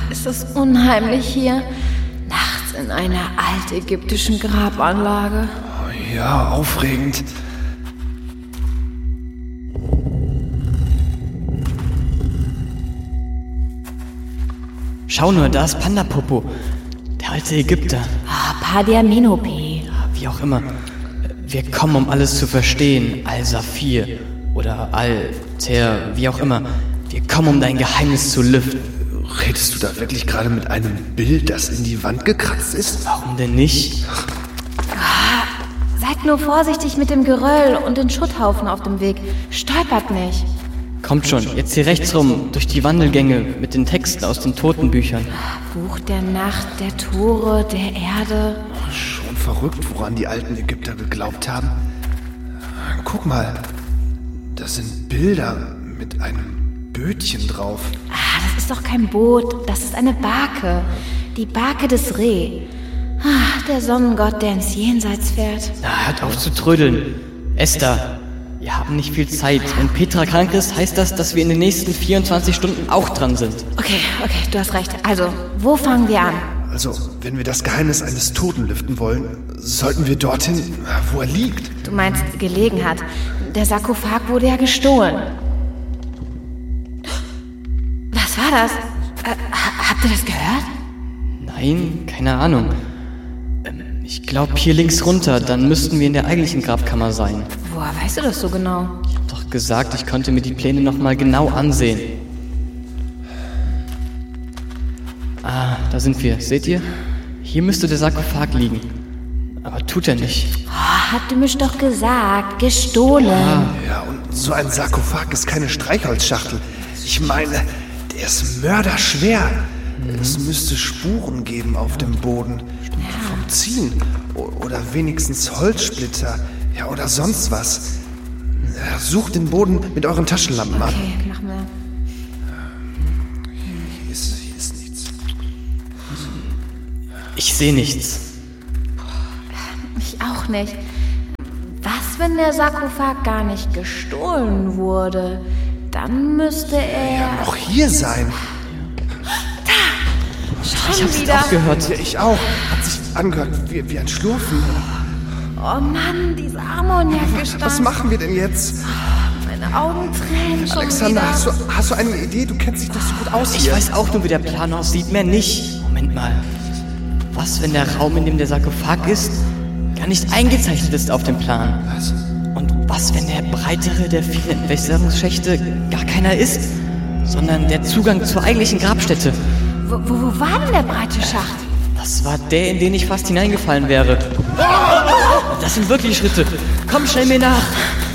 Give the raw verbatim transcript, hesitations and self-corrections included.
ist das unheimlich hier. Nachts in einer altägyptischen Grabanlage. Ja, aufregend. Schau nur, da ist Pandapopo, der alte Ägypter. Ah, Padiamenope. Wie auch immer. Wir kommen, um alles zu verstehen, Al-Saphir oder Al-Ter, wie auch immer. Wir kommen, um dein Geheimnis zu lüften. Redest du da wirklich gerade mit einem Bild, das in die Wand gekratzt ist? Warum denn nicht? Ah, seid nur vorsichtig mit dem Geröll und den Schutthaufen auf dem Weg. Stolpert nicht. Kommt schon, jetzt hier rechts rum, durch die Wandelgänge mit den Texten aus den Totenbüchern. Buch der Nacht, der Tore, der Erde. Schon verrückt, woran die alten Ägypter geglaubt haben. Guck mal, das sind Bilder mit einem Bötchen drauf. Ah, das ist doch kein Boot, das ist eine Barke. Die Barke des Re. Ah, der Sonnengott, der ins Jenseits fährt. Na, hört auf zu trödeln. Esther, wir haben nicht viel Zeit. Wenn Petra krank ist, heißt das, dass wir in den nächsten vierundzwanzig Stunden auch dran sind. Okay, okay, du hast recht. Also, wo fangen wir an? Also, wenn wir das Geheimnis eines Toten lüften wollen, sollten wir dorthin, wo er liegt. Du meinst, gelegen hat. Der Sarkophag wurde ja gestohlen. Was war das? Äh, habt ihr das gehört? Nein, keine Ahnung. Ähm, ich glaube hier links runter, dann müssten wir in der eigentlichen Grabkammer sein. Woher weißt du das so genau? Ich hab doch gesagt, ich konnte mir die Pläne nochmal genau ansehen. Ah, da sind wir. Seht ihr? Hier müsste der Sarkophag liegen. Aber tut er nicht. Oh, habt ihr mich doch gesagt. Gestohlen. Ah. Ja, und so ein Sarkophag ist keine Streichholzschachtel. Ich meine, der ist mörderschwer. Mhm. Es müsste Spuren geben auf dem Boden. Ja. Vom Ziehen. O- oder wenigstens Holzsplitter. Ja, oder sonst was. Ja, sucht den Boden mit euren Taschenlampen ab. Okay, machen wir. Hier ist, hier ist nichts. Ich sehe nichts. Ich auch nicht. Was, wenn der Sarkophag gar nicht gestohlen wurde? Dann müsste er... Ja, noch hier sein. Schon Ich hab's wieder. auch gehört. Ja, ich auch. Hat sich angehört wie, wie ein Schlurfen. Oh Mann, dieser Ammoniakgestank. Was machen wir denn jetzt? Meine Augen tränen schon Alexander, wieder. hast du, hast du eine Idee? Du kennst dich doch so gut aus Ich hier. weiß auch nur, wie der Plan aussieht, mehr nicht. Moment mal. Was, wenn der Raum, in dem der Sarkophag ist, gar nicht eingezeichnet ist auf dem Plan? Was? Und was, wenn der breitere der vielen Entwässerungsschächte gar keiner ist, sondern der Zugang zur eigentlichen Grabstätte? Wo, wo, wo war denn der breite Schacht? Das war der, in den ich fast hineingefallen wäre. Das sind wirklich Schritte. Komm schnell mir nach.